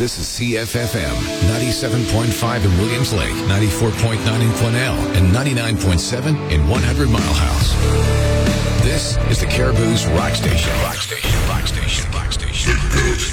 This is CFFM 97.5 in Williams Lake, 94.9 in Quesnel, and 99.7 in 100 Mile House. This is the Caribou's Rock Station. Rock Station. Rock Station. Rock Station.